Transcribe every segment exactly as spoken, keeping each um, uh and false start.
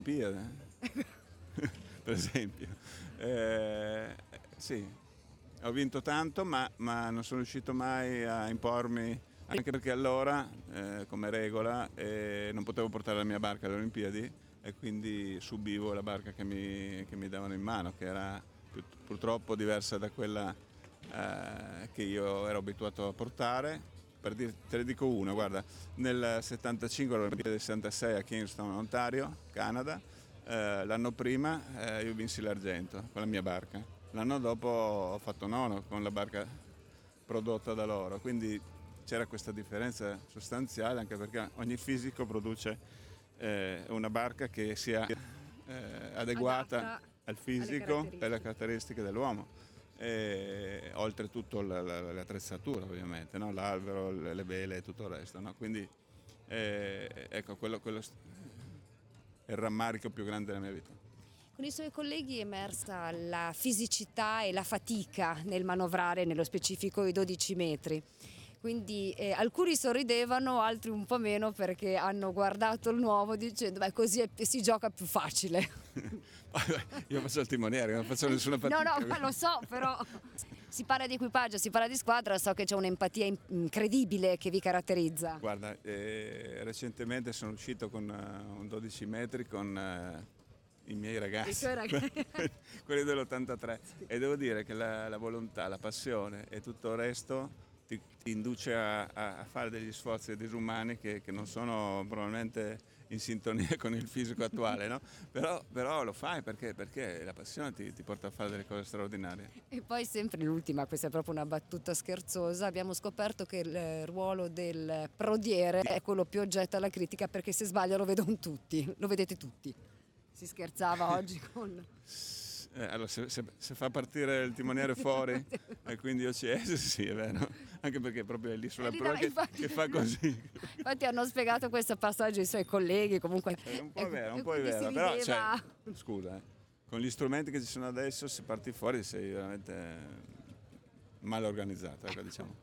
Olimpiadi, per esempio. Eh, sì, ho vinto tanto, ma, ma non sono riuscito mai a impormi, anche perché allora, eh, come regola, eh, non potevo portare la mia barca alle Olimpiadi e quindi subivo la barca che mi, che mi davano in mano, che era più, purtroppo diversa da quella eh, che io ero abituato a portare. Per dire, te ne dico una, guarda, nel settantacinque all'Olimpiadi del sessantasei a Kingston, Ontario, Canada, eh, l'anno prima eh, io vinsi l'argento con la mia barca. L'anno dopo ho fatto nono con la barca prodotta da loro, quindi c'era questa differenza sostanziale, anche perché ogni fisico produce eh, una barca che sia eh, adeguata adatta al fisico alle e alle caratteristiche dell'uomo. E oltretutto l'attrezzatura, ovviamente, no? L'albero, le vele e tutto il resto, no? Quindi eh, ecco, quello, quello è il rammarico più grande della mia vita. Con i suoi colleghi è emersa la fisicità e la fatica nel manovrare nello specifico i dodici metri. Quindi eh, alcuni sorridevano, altri un po' meno, perché hanno guardato il nuovo dicendo beh, così è, si gioca più facile. Io faccio il timoniere, non faccio nessuna fatica. No, no, ma lo so, però si parla di equipaggio, si parla di squadra, so che c'è un'empatia incredibile che vi caratterizza. Guarda, eh, recentemente sono uscito con uh, un dodici metri con uh, i miei ragazzi, I tuoi ragazzi. quelli dell'ottantatré, e devo dire che la, la volontà, la passione e tutto il resto ti, ti induce a, a fare degli sforzi disumani che, che non sono probabilmente in sintonia con il fisico attuale, no? Però, però lo fai perché, perché la passione ti, ti porta a fare delle cose straordinarie. E poi sempre l'ultima, questa è proprio una battuta scherzosa, abbiamo scoperto che il ruolo del prodiere è quello più oggetto alla critica, perché se sbaglia lo vedono tutti, lo vedete tutti. Si scherzava oggi con... Eh, allora, se, se, se fa partire il timoniere fuori e quindi io ci esco, sì, è vero, anche perché proprio è lì sulla Eh, prua no, che, infatti, che fa così. Infatti hanno spiegato questo passaggio ai suoi colleghi, comunque. È un po' e, vero, un e po' è quindi vero, si però rideva. cioè, scusa, eh, con gli strumenti che ci sono adesso, se parti fuori sei veramente mal organizzato, ecco, diciamo.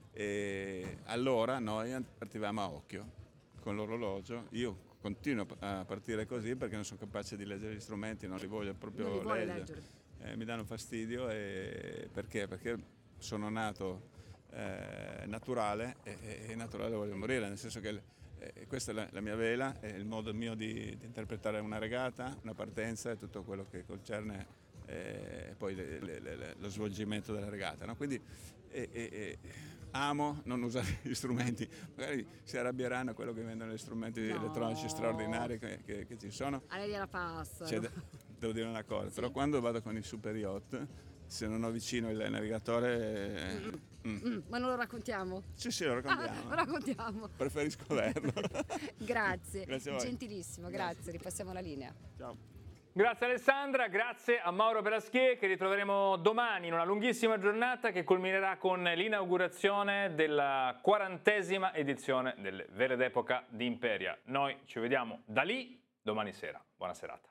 E allora noi partivamo a occhio con l'orologio, io continuo a partire così perché non sono capace di leggere gli strumenti, non li voglio proprio Non li vuole leggere, leggere. Eh, mi danno fastidio. E perché? Perché sono nato eh, naturale e, e naturale voglio morire, nel senso che eh, questa è la, la mia vela, è il modo mio di, di interpretare una regata, una partenza e tutto quello che concerne eh, poi le, le, le, lo svolgimento della regata, no? Quindi eh, eh, amo non usare gli strumenti, magari si arrabbieranno quello che vendono gli strumenti No. elettronici straordinari che, che, che ci sono. A lei gliela passano. Cioè, devo dire una cosa, Sì. però quando vado con i super yacht, se non ho vicino il navigatore... Mm. Mm. Mm, ma non lo raccontiamo? Sì, sì, lo raccontiamo. Ah, lo raccontiamo. Preferisco averlo. Grazie, Grazie a voi. gentilissimo, grazie, grazie. Ripassiamo la linea. Ciao. Grazie Alessandra, grazie a Mauro Peraschier, che ritroveremo domani in una lunghissima giornata che culminerà con l'inaugurazione della quarantesima edizione delle Vele d'Epoca di Imperia. Noi ci vediamo da lì domani sera. Buona serata.